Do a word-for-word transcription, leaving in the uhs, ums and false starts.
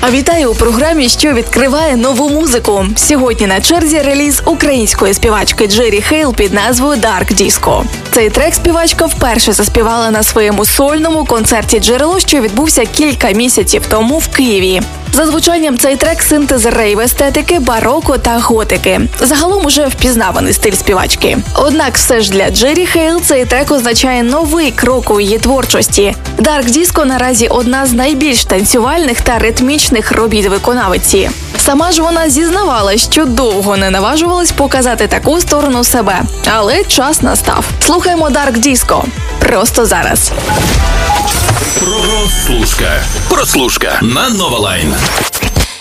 А вітаю у програмі, що відкриває нову музику. Сьогодні на черзі реліз української співачки Джері Хейл під назвою Dark Disco. Цей трек співачка вперше заспівала на своєму сольному концерті «Джерело», що відбувся кілька місяців тому в Києві. За звучанням цей трек – синтез рейв-естетики, бароко та готики. Загалом уже впізнаваний стиль співачки. Однак все ж для Джері Хейл цей трек означає новий крок у її творчості. Dark Disco наразі одна з найбільш танцювальних та ритмічних робіт виконавиці. Сама ж вона зізнавала, що довго не наважувалась показати таку сторону себе. Але час настав. Слухаємо Dark Disco. Просто зараз. Прослушка. Прослушка на Нова Лайн.